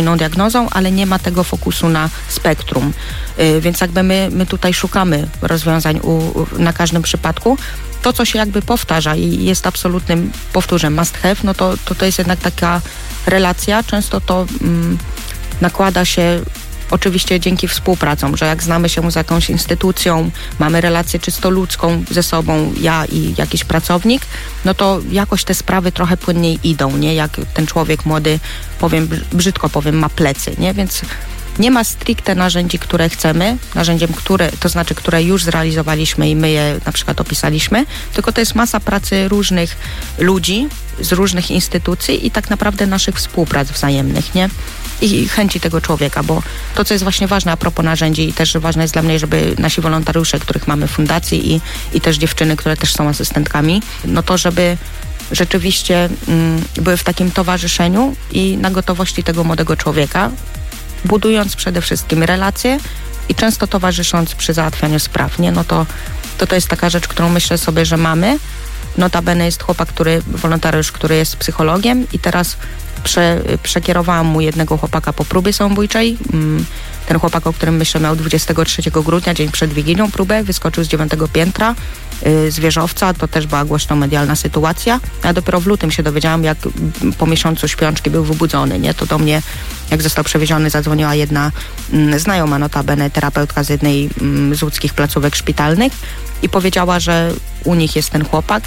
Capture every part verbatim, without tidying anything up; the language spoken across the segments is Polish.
precyzyjną diagnozą, ale nie ma tego fokusu na spektrum. Yy, więc jakby my, my tutaj szukamy rozwiązań u, u, na każdym przypadku. To, co się jakby powtarza i jest absolutnym, powtórzę, must have, no to to, to jest jednak taka relacja. Często to mm, nakłada się oczywiście dzięki współpracom, że jak znamy się z jakąś instytucją, mamy relację czysto ludzką ze sobą, ja i jakiś pracownik, no to jakoś te sprawy trochę płynniej idą, nie? Jak ten człowiek młody, powiem, brzydko powiem, ma plecy, nie? Więc nie ma stricte narzędzi, które chcemy, narzędziem, które, to znaczy, które już zrealizowaliśmy i my je na przykład opisaliśmy, tylko to jest masa pracy różnych ludzi z różnych instytucji i tak naprawdę naszych współprac wzajemnych, nie? I chęci tego człowieka, bo to, co jest właśnie ważne a propos narzędzi i też ważne jest dla mnie, żeby nasi wolontariusze, których mamy w fundacji i, i też dziewczyny, które też są asystentkami, no to żeby rzeczywiście mm, były w takim towarzyszeniu i na gotowości tego młodego człowieka, budując przede wszystkim relacje i często towarzysząc przy załatwianiu spraw, nie? No to, to to jest taka rzecz, którą myślę sobie, że mamy. Notabene jest chłopak, który, wolontariusz, który jest psychologiem i teraz prze, przekierowałam mu jednego chłopaka po próbie samobójczej. Ten chłopak, o którym myślę, miał dwudziestego trzeciego grudnia, dzień przed Wigilią próbę, wyskoczył z dziewiątego piętra yy, z wieżowca, to też była głośno medialna sytuacja. Ja dopiero w lutym się dowiedziałam, jak po miesiącu śpiączki był wybudzony, nie? To do mnie, jak został przewieziony, zadzwoniła jedna mm, znajoma, notabene terapeutka z jednej mm, z łódzkich placówek szpitalnych i powiedziała, że u nich jest ten chłopak.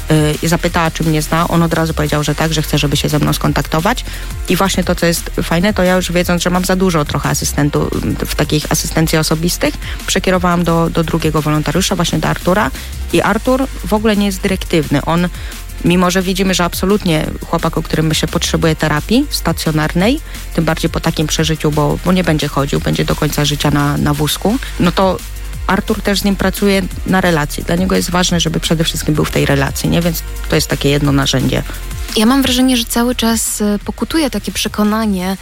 I zapytała, czy mnie zna. On od razu powiedział, że tak, że chce, żeby się ze mną skontaktować. I właśnie to, co jest fajne, to ja już wiedząc, że mam za dużo trochę asystentów w takich asystencji osobistych, przekierowałam do, do drugiego wolontariusza, właśnie do Artura. I Artur w ogóle nie jest dyrektywny. On, mimo że widzimy, że absolutnie chłopak, o którym myślę, potrzebuje terapii stacjonarnej, tym bardziej po takim przeżyciu, bo, bo nie będzie chodził, będzie do końca życia na, na wózku, no to Artur też z nim pracuje na relacji. Dla niego jest ważne, żeby przede wszystkim był w tej relacji, nie? Więc to jest takie jedno narzędzie. Ja mam wrażenie, że cały czas pokutuje takie przekonanie,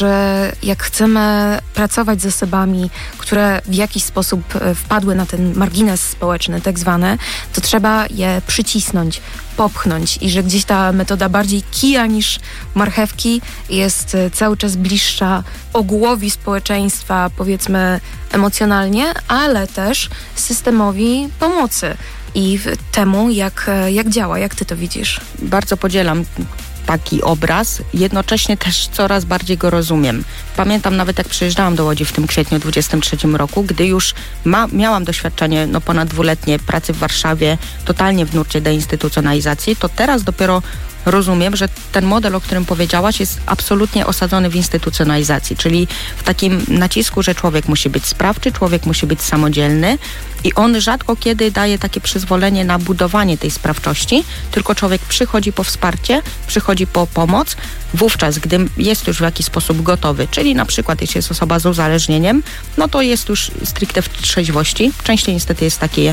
że jak chcemy pracować z osobami, które w jakiś sposób wpadły na ten margines społeczny, tak zwany, to trzeba je przycisnąć, popchnąć i że gdzieś ta metoda bardziej kija niż marchewki jest cały czas bliższa ogółowi społeczeństwa, powiedzmy emocjonalnie, ale też systemowi pomocy i temu, jak, jak działa, jak ty to widzisz? Bardzo podzielam taki obraz, jednocześnie też coraz bardziej go rozumiem. Pamiętam nawet, jak przyjeżdżałam do Łodzi w tym kwietniu dwudziestym trzecim roku, gdy już ma, miałam doświadczenie no, ponad dwuletnie pracy w Warszawie, totalnie w nurcie deinstytucjonalizacji, to teraz dopiero rozumiem, że ten model, o którym powiedziałaś, jest absolutnie osadzony w instytucjonalizacji, czyli w takim nacisku, że człowiek musi być sprawczy, człowiek musi być samodzielny i on rzadko kiedy daje takie przyzwolenie na budowanie tej sprawczości, tylko człowiek przychodzi po wsparcie, przychodzi po pomoc, wówczas, gdy jest już w jakiś sposób gotowy, czyli na przykład jeśli jest osoba z uzależnieniem, no to jest już stricte w trzeźwości. Częściej niestety jest takie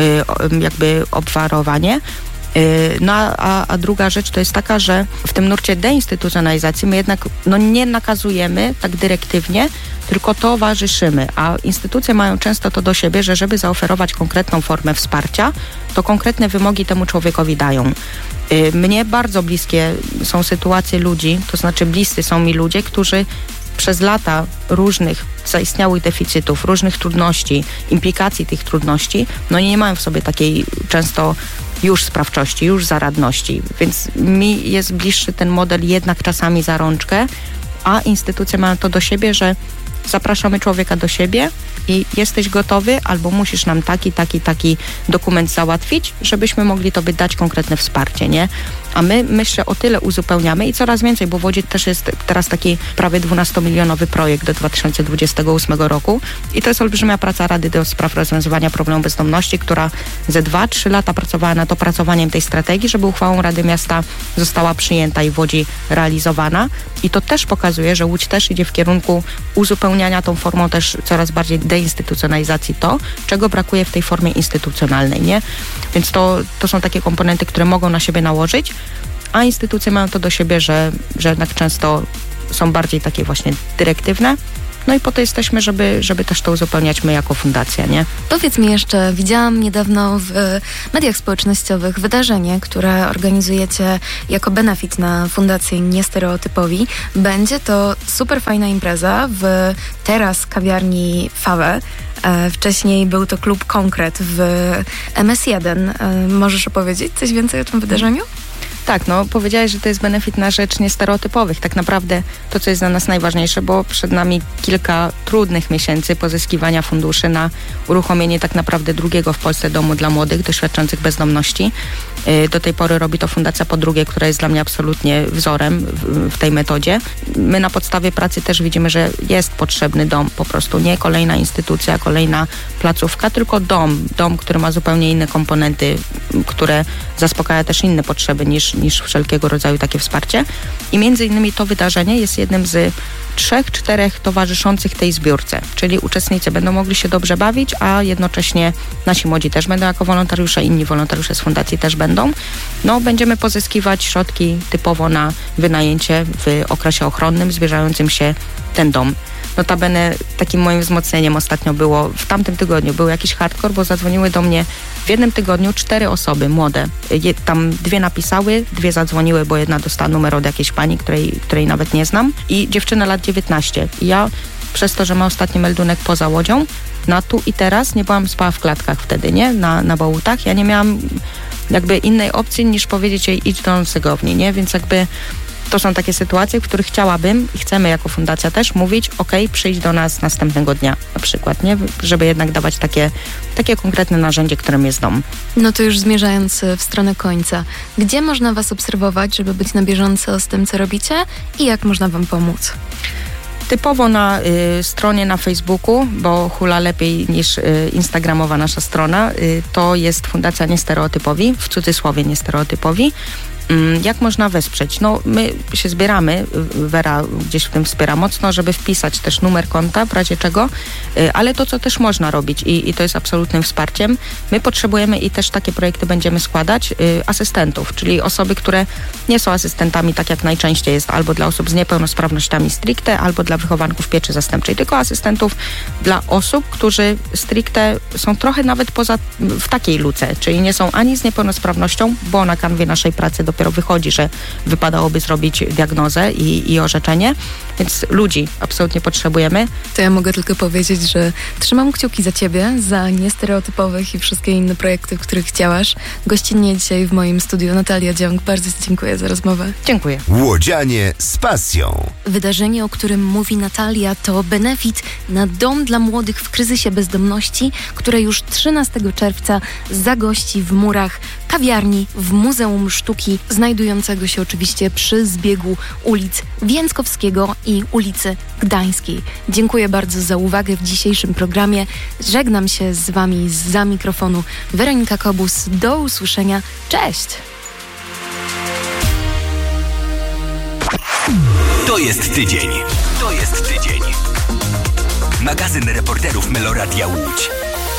y, jakby obwarowanie. No a, a druga rzecz to jest taka, że w tym nurcie deinstytucjonalizacji my jednak no, nie nakazujemy tak dyrektywnie, tylko towarzyszymy, a instytucje mają często to do siebie, że żeby zaoferować konkretną formę wsparcia, to konkretne wymogi temu człowiekowi dają. Mnie bardzo bliskie są sytuacje ludzi, to znaczy bliscy są mi ludzie, którzy przez lata różnych zaistniałych deficytów, różnych trudności, implikacji tych trudności, no nie mają w sobie takiej często już sprawczości, już zaradności, więc mi jest bliższy ten model jednak czasami za rączkę, a instytucje mają to do siebie, że zapraszamy człowieka do siebie i jesteś gotowy albo musisz nam taki, taki, taki dokument załatwić, żebyśmy mogli tobie dać konkretne wsparcie, nie? A my, myślę, o tyle uzupełniamy i coraz więcej, bo w Łodzi też jest teraz taki prawie dwunastomilionowy projekt do dwa tysiące dwudziestego ósmego roku i to jest olbrzymia praca Rady do Spraw Rozwiązywania Problemu Bezdomności, która ze dwa trzy lata pracowała nad opracowaniem tej strategii, żeby uchwałą Rady Miasta została przyjęta i w Łodzi realizowana. I to też pokazuje, że Łódź też idzie w kierunku uzupełniania tą formą też coraz bardziej deinstytucjonalizacji to, czego brakuje w tej formie instytucjonalnej, nie? Więc to, to są takie komponenty, które mogą na siebie nałożyć, a instytucje mają to do siebie, że, że jednak często są bardziej takie właśnie dyrektywne No i po to jesteśmy, żeby, żeby też to uzupełniać my jako fundacja, nie? Powiedz mi jeszcze, widziałam niedawno w mediach społecznościowych wydarzenie, które organizujecie jako benefit na Fundację Niestereotypowi. Będzie to super fajna impreza w teraz kawiarni Fawe. E, wcześniej był to klub Konkret w M S jeden. E, możesz opowiedzieć coś więcej o tym wydarzeniu? Tak, no powiedziałeś, że to jest benefit na rzecz niestereotypowych. Tak naprawdę to, co jest dla nas najważniejsze, bo przed nami kilka trudnych miesięcy pozyskiwania funduszy na uruchomienie tak naprawdę drugiego w Polsce domu dla młodych doświadczających bezdomności. Do tej pory robi to Fundacja Podrugie, która jest dla mnie absolutnie wzorem w, w tej metodzie. My na podstawie pracy też widzimy, że jest potrzebny dom, po prostu nie kolejna instytucja, kolejna placówka, tylko dom, dom, który ma zupełnie inne komponenty, które zaspokaja też inne potrzeby niż, niż wszelkiego rodzaju takie wsparcie. I między innymi to wydarzenie jest jednym z trzech, czterech towarzyszących tej zbiórce, czyli uczestnicy będą mogli się dobrze bawić, a jednocześnie nasi młodzi też będą jako wolontariusze, inni wolontariusze z fundacji też będą. No, będziemy pozyskiwać środki typowo na wynajęcie w okresie ochronnym, zbliżającym się ten dom. Notabene takim moim wzmocnieniem ostatnio było, w tamtym tygodniu był jakiś hardcore, bo zadzwoniły do mnie w jednym tygodniu cztery osoby młode. Je, tam dwie napisały, dwie zadzwoniły, bo jedna dostała numer od jakiejś pani, której, której nawet nie znam, i dziewczyna lat dziewiętnaście. I ja przez to, że ma ostatni meldunek poza Łodzią, na tu i teraz nie byłam spała w klatkach wtedy, nie? Na, na Bołutach. Ja nie miałam jakby innej opcji niż powiedzieć jej idź do noclegowni, nie? Więc jakby to są takie sytuacje, w których chciałabym i chcemy jako fundacja też mówić, ok, przyjdź do nas następnego dnia na przykład, nie? Żeby jednak dawać takie, takie konkretne narzędzie, którym jest dom. No to już zmierzając w stronę końca, gdzie można was obserwować, żeby być na bieżąco z tym, co robicie i jak można wam pomóc? Typowo na y, stronie na Facebooku, bo hula lepiej niż y, instagramowa nasza strona, y, to jest Fundacja Niestereotypowi, w cudzysłowie Niestereotypowi. Jak można wesprzeć? No, my się zbieramy, Wera gdzieś w tym wspiera mocno, żeby wpisać też numer konta, w razie czego, ale to, co też można robić i, i to jest absolutnym wsparciem, my potrzebujemy i też takie projekty będziemy składać, y, asystentów, czyli osoby, które nie są asystentami, tak jak najczęściej jest, albo dla osób z niepełnosprawnościami stricte, albo dla wychowanków pieczy zastępczej, tylko asystentów dla osób, którzy stricte są trochę nawet poza, w takiej luce, czyli nie są ani z niepełnosprawnością, bo na kanwie naszej pracy dopiero wychodzi, że wypadałoby zrobić diagnozę i, i orzeczenie, więc ludzi absolutnie potrzebujemy. To ja mogę tylko powiedzieć, że trzymam kciuki za ciebie, za Niestereotypowych i wszystkie inne projekty, w których działasz. Gościnnie dzisiaj w moim studiu Natalia Dziąg. Bardzo ci dziękuję za rozmowę. Dziękuję. Łodzianie z pasją. Wydarzenie, o którym mówi Natalia, to benefit na dom dla młodych w kryzysie bezdomności, które już trzynastego czerwca zagości w murach kawiarni w Muzeum Sztuki, znajdującego się oczywiście przy zbiegu ulic Więckowskiego i ulicy Gdańskiej. Dziękuję bardzo za uwagę w dzisiejszym programie. Żegnam się z wami zza mikrofonu. Weronika Kobus. Do usłyszenia. Cześć! To jest tydzień. To jest tydzień. Magazyn reporterów Meloradia Łódź.